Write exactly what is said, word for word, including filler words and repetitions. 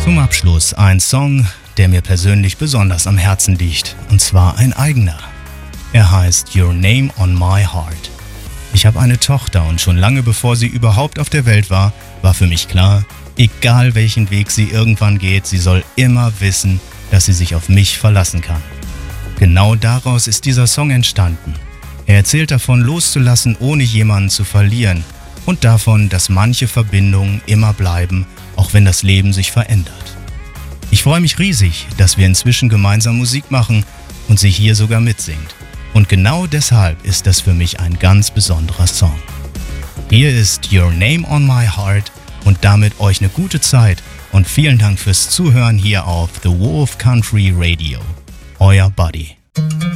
Zum Abschluss ein Song, der mir persönlich besonders am Herzen liegt, und zwar ein eigener. Er heißt Your Name on My Heart. Ich habe eine Tochter und schon lange bevor sie überhaupt auf der Welt war, war für mich klar, egal welchen Weg sie irgendwann geht, sie soll immer wissen, dass sie sich auf mich verlassen kann. Genau daraus ist dieser Song entstanden. Er erzählt davon, loszulassen, ohne jemanden zu verlieren, und davon, dass manche Verbindungen immer bleiben, auch wenn das Leben sich verändert. Ich freue mich riesig, dass wir inzwischen gemeinsam Musik machen und sie hier sogar mitsingt. Und genau deshalb ist das für mich ein ganz besonderer Song. Hier ist Your Name on My Heart und damit euch eine gute Zeit und vielen Dank fürs Zuhören hier auf The Wolf Country Radio. Euer Buddy.